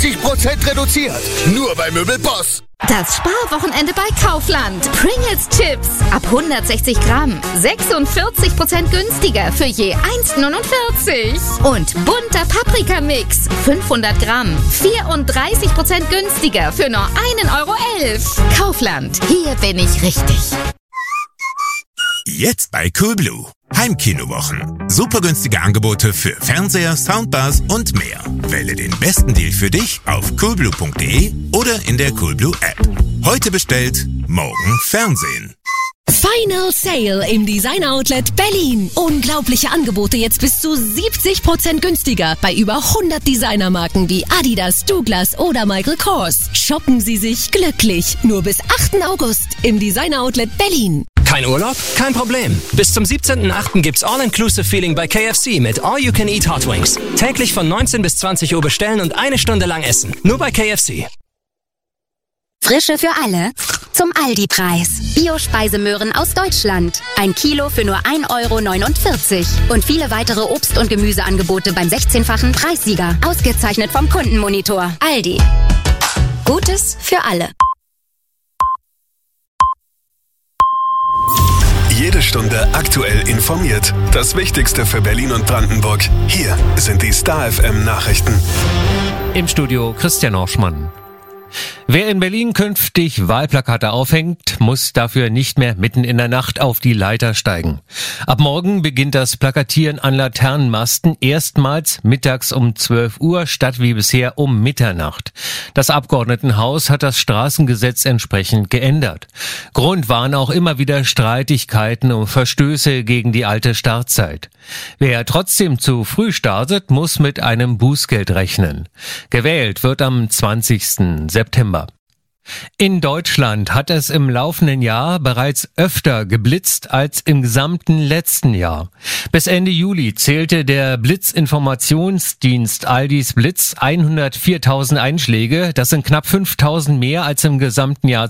50% reduziert. Nur bei Möbelboss. Das Sparwochenende bei Kaufland. Pringles Chips ab 160 Gramm. 46% günstiger für je 1,49. Und bunter Paprikamix. 500 Gramm. 34% günstiger für nur 1,11 €. Kaufland. Hier bin ich richtig. Jetzt bei Coolblue. Heimkinowochen. Super günstige Angebote für Fernseher, Soundbars und mehr. Wähle den besten Deal für dich auf coolblue.de oder in der Coolblue App. Heute bestellt, morgen Fernsehen. Final Sale im Design Outlet Berlin. Unglaubliche Angebote jetzt bis zu 70% günstiger bei über 100 Designermarken wie Adidas, Douglas oder Michael Kors. Shoppen Sie sich glücklich. Nur bis 8. August im Design Outlet Berlin. Kein Urlaub? Kein Problem. Bis zum 17.08. gibt's All-Inclusive-Feeling bei KFC mit All-You-Can-Eat Hot Wings. Täglich von 19 bis 20 Uhr bestellen und 1 Stunde lang essen. Nur bei KFC. Frische für alle zum Aldi-Preis. Bio-Speisemöhren aus Deutschland. 1 Kilo für nur 1,49 €. Und viele weitere Obst- und Gemüseangebote beim 16-fachen Preissieger. Ausgezeichnet vom Kundenmonitor. Aldi. Gutes für alle. Jede Stunde aktuell informiert. Das Wichtigste für Berlin und Brandenburg. Hier sind die Star FM Nachrichten. Im Studio Christian Orschmann. Wer in Berlin künftig Wahlplakate aufhängt, muss dafür nicht mehr mitten in der Nacht auf die Leiter steigen. Ab morgen beginnt das Plakatieren an Laternenmasten erstmals mittags um 12 Uhr statt wie bisher um Mitternacht. Das Abgeordnetenhaus hat das Straßengesetz entsprechend geändert. Grund waren auch immer wieder Streitigkeiten um Verstöße gegen die alte Startzeit. Wer trotzdem zu früh startet, muss mit einem Bußgeld rechnen. Gewählt wird am 20. September. In Deutschland hat es im laufenden Jahr bereits öfter geblitzt als im gesamten letzten Jahr. Bis Ende Juli zählte der Blitzinformationsdienst Aldis Blitz 104.000 Einschläge. Das sind knapp 5.000 mehr als im gesamten Jahr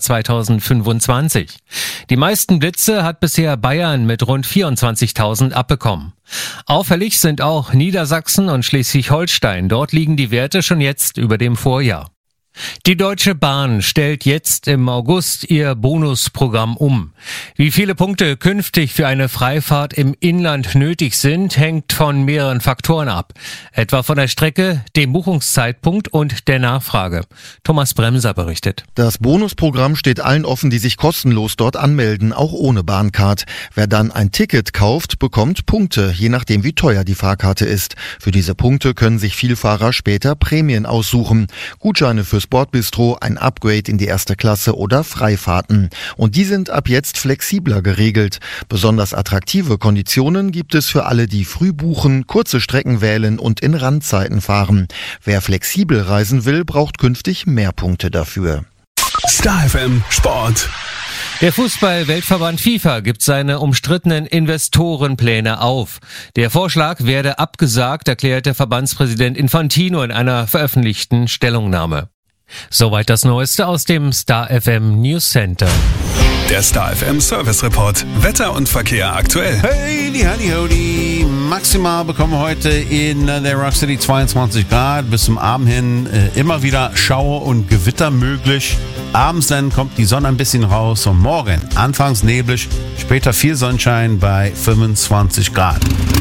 2025. Die meisten Blitze hat bisher Bayern mit rund 24.000 abbekommen. Auffällig sind auch Niedersachsen und Schleswig-Holstein. Dort liegen die Werte schon jetzt über dem Vorjahr. Die Deutsche Bahn stellt jetzt im August ihr Bonusprogramm um. Wie viele Punkte künftig für eine Freifahrt im Inland nötig sind, hängt von mehreren Faktoren ab. Etwa von der Strecke, dem Buchungszeitpunkt und der Nachfrage. Thomas Bremser berichtet. Das Bonusprogramm steht allen offen, die sich kostenlos dort anmelden, auch ohne Bahncard. Wer dann ein Ticket kauft, bekommt Punkte, je nachdem wie teuer die Fahrkarte ist. Für diese Punkte können sich Vielfahrer später Prämien aussuchen. Gutscheine fürs Bordbistro, ein Upgrade in die erste Klasse oder Freifahrten. Und die sind ab jetzt flexibler geregelt. Besonders attraktive Konditionen gibt es für alle, die früh buchen, kurze Strecken wählen und in Randzeiten fahren. Wer flexibel reisen will, braucht künftig mehr Punkte dafür. Star FM Sport. Der Fußball-Weltverband FIFA gibt seine umstrittenen Investorenpläne auf. Der Vorschlag werde abgesagt, erklärte Verbandspräsident Infantino in einer veröffentlichten Stellungnahme. Soweit das Neueste aus dem Star FM News Center. Der Star FM Service Report. Wetter und Verkehr aktuell. Hey, die Howdy. Maximal bekommen wir heute in der Rock City 22 Grad. Bis zum Abend hin immer wieder Schauer und Gewitter möglich. Abends dann kommt die Sonne ein bisschen raus und morgen anfangs neblig, später viel Sonnenschein bei 25 Grad.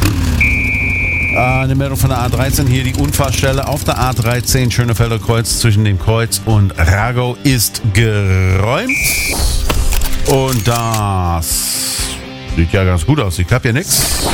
In der Meldung von der A13 hier die Unfallstelle auf der A13 Schönefelder Kreuz zwischen dem Kreuz und Ragau ist geräumt. Und das sieht ja ganz gut aus. Ich hab hier nichts.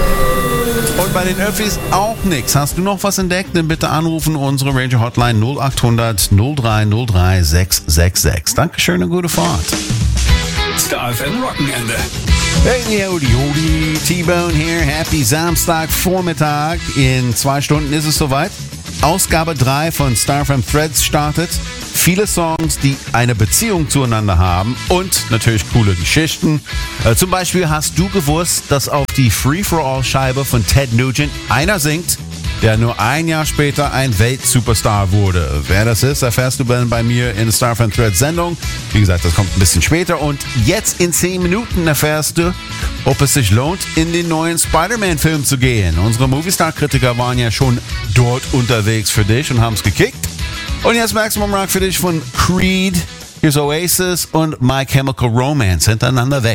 Und bei den Öffis auch nichts. Hast du noch was entdeckt? Dann bitte anrufen unsere Ranger Hotline 0800 0303 666. Dankeschön und gute Fahrt. Star FM Wochenende. Hey, howdy, T-Bone hier. Happy Samstagvormittag. In 2 Stunden ist es soweit. Ausgabe 3 von Star FM Threads startet. Viele Songs, die eine Beziehung zueinander haben und natürlich coole Geschichten. Zum Beispiel hast du gewusst, dass auf die Free-for-All-Scheibe von Ted Nugent einer singt, der nur ein Jahr später ein Weltsuperstar wurde. Wer das ist, erfährst du dann bei mir in der Star FM Threads Sendung. Wie gesagt, das kommt ein bisschen später. Und jetzt in 10 Minuten erfährst du, ob es sich lohnt, in den neuen Spider-Man-Film zu gehen. Unsere Movistar-Kritiker waren ja schon dort unterwegs für dich und haben es gekickt. Und jetzt Maximum Rock für dich von Creed. Here's Oasis und My Chemical Romance hintereinander weg.